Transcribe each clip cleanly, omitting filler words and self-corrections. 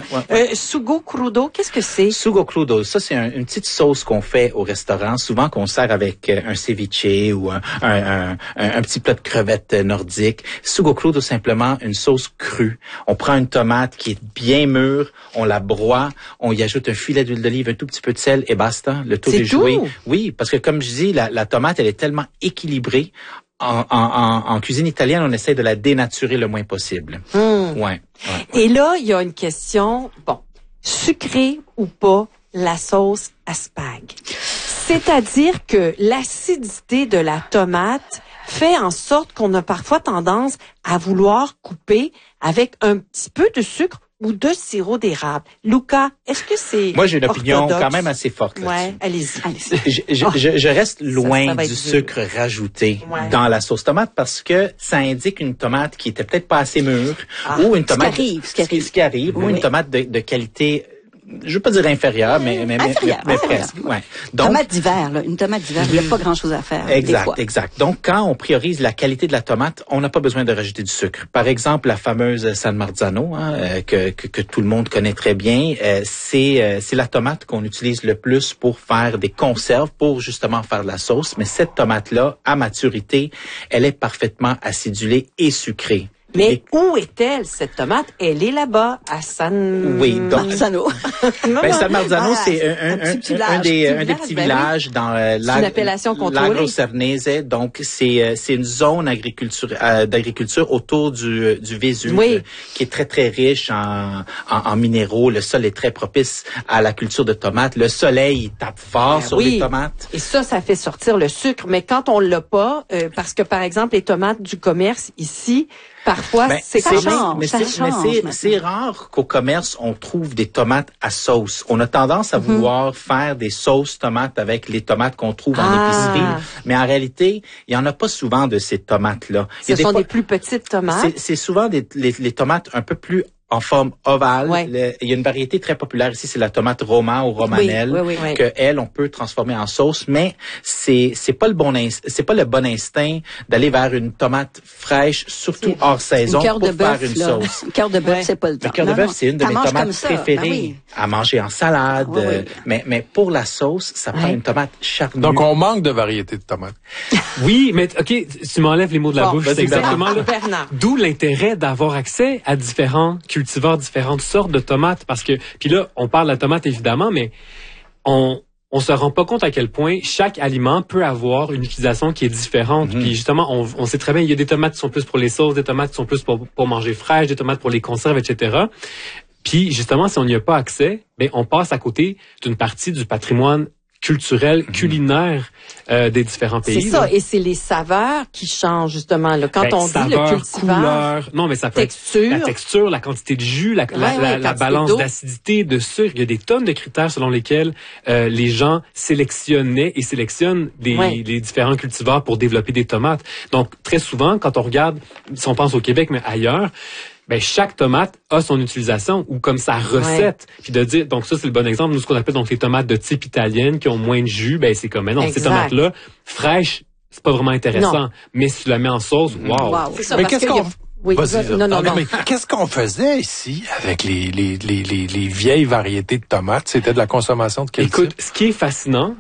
Sugo crudo, qu'est-ce que c'est? Sugo crudo, ça c'est une petite sauce qu'on fait au restaurant, souvent qu'on sert avec un ceviche ou un petit plat de crevettes nordiques. Sugo crudo, simplement une sauce crue. On prend une tomate qui est bien mûre, on la broie, on y ajoute un filet d'huile d'olive, un tout petit peu de sel et basta. Le tour est joué. Oui, parce que comme je dis, la tomate, elle est tellement équilibrée. En cuisine italienne, on essaie de la dénaturer le moins possible. Ouais. Et là, il y a une question, sucré ou pas la sauce à spag. C'est-à-dire que l'acidité de la tomate fait en sorte qu'on a parfois tendance à vouloir couper avec un petit peu de sucre ou de sirop d'érable. Luca, est-ce que c'est Moi, j'ai une opinion orthodoxe? quand même assez forte là-dessus. Ouais, allez-y. Je reste loin du sucre rajouté dans la sauce tomate parce que ça indique une tomate qui était peut-être pas assez mûre ou une tomate ce qui arrive ou une tomate de qualité, je veux pas dire inférieure, mais presque. Ouais. Donc, une tomate d'hiver, il n'y a pas grand-chose à faire. Exact. Donc, quand on priorise la qualité de la tomate, on n'a pas besoin de rajouter du sucre. Par exemple, la fameuse San Marzano, que tout le monde connaît très bien, c'est la tomate qu'on utilise le plus pour faire des conserves, pour justement faire de la sauce. Mais cette tomate-là, à maturité, elle est parfaitement acidulée et sucrée. Mais où est-elle, cette tomate? Elle est là-bas, à San Marzano. San Marzano, c'est un des petits villages dans l'Agro Cernese. Donc, c'est une zone d'agriculture autour du Vésuve, qui est très, très riche en minéraux. Le sol est très propice à la culture de tomates. Le soleil, il tape fort sur les tomates. Et ça fait sortir le sucre. Mais quand on l'a pas, parce que, par exemple, les tomates du commerce ici, parfois, c'est rare qu'au commerce, on trouve des tomates à sauce. On a tendance à vouloir faire des sauces tomates avec les tomates qu'on trouve en épicerie. Mais en réalité, il y en a pas souvent de ces tomates-là. Ce sont des plus petites tomates. C'est souvent les tomates un peu plus en forme ovale. Il y a une variété très populaire ici, c'est la tomate Roma ou romanelle, que elle on peut transformer en sauce, mais c'est pas le bon instinct d'aller vers une tomate fraîche, surtout hors saison, pour faire une sauce. Le cœur de bœuf, c'est pas le temps. Le cœur de bœuf, c'est une de mes tomates préférées à manger en salade, mais pour la sauce, ça prend une tomate charnue. Donc on manque de variété de tomates. Oui, mais OK, tu m'enlèves les mots de la bouche, c'est exactement là. D'où l'intérêt d'avoir accès à différentes sortes de tomates, parce que, puis là, on parle de la tomate évidemment, mais on se rend pas compte à quel point chaque aliment peut avoir une utilisation qui est différente. Puis justement, on sait très bien, il y a des tomates qui sont plus pour les sauces, des tomates qui sont plus pour manger fraîches, des tomates pour les conserves, etc. Puis justement, si on n'y a pas accès, on passe à côté d'une partie du patrimoine culturel, culinaire des différents pays. C'est ça, et c'est les saveurs qui changent justement. Là. Quand on dit le cultivar, couleur, non mais ça peut être la texture, la quantité de jus, la balance d'acidité, de sucre. Il y a des tonnes de critères selon lesquels les gens sélectionnaient et sélectionnent les différents cultivars pour développer des tomates. Donc très souvent, quand on regarde, si on pense au Québec mais ailleurs, chaque tomate a son utilisation ou comme sa recette. Puis de dire, donc ça c'est le bon exemple, nous ce qu'on appelle donc les tomates de type italienne qui ont moins de jus, c'est comme non, ces tomates-là fraîches, c'est pas vraiment intéressant. Mais si tu la mets en sauce, wow. C'est ça, mais qu'est-ce qu'on mais qu'est-ce qu'on faisait ici avec les vieilles variétés de tomates? C'était de la consommation de quel type? Ce qui est fascinant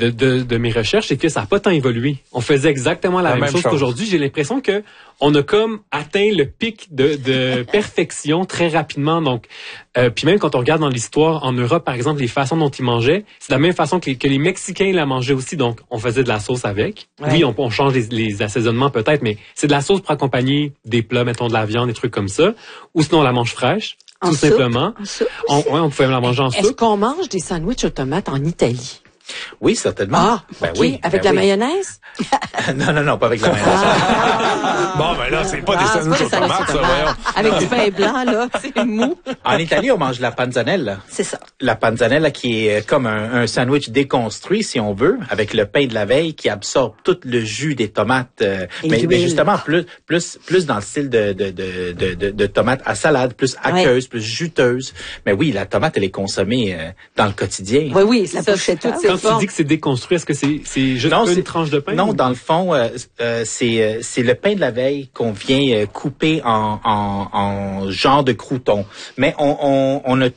de mes recherches, c'est que ça n'a pas tant évolué. On faisait exactement la même chose qu'aujourd'hui. J'ai l'impression que on a comme atteint le pic de perfection très rapidement. Donc, puis même quand on regarde dans l'histoire en Europe, par exemple, les façons dont ils mangeaient, c'est de la même façon que les Mexicains la mangeaient aussi. Donc, on faisait de la sauce avec. Oui, on change les assaisonnements peut-être, mais c'est de la sauce pour accompagner des plats, mettons de la viande, des trucs comme ça. Ou sinon, on la mange fraîche, tout simplement. On pouvait la manger en soupe. Est-ce qu'on mange des sandwichs aux tomates en Italie? Oui, certainement. Oui. Avec la mayonnaise? Non, pas avec la mayonnaise. Bon, là, c'est pas des sandwichs aux tomates, ça, voyons. Avec du pain blanc, là, c'est mou. En Italie, on mange la panzanella. C'est ça. La panzanella qui est comme un sandwich déconstruit, si on veut, avec le pain de la veille qui absorbe tout le jus des tomates. Mais justement, plus dans le style de tomates à salade, plus aqueuse, plus juteuse. Mais oui, la tomate, elle est consommée dans le quotidien. Oui, c'est ça. Quand tu dis que c'est déconstruit, est-ce que c'est juste une tranche de pain? Non, dans le fond, c'est le pain de la veille qu'on vient couper en genre de croûton. Mais on a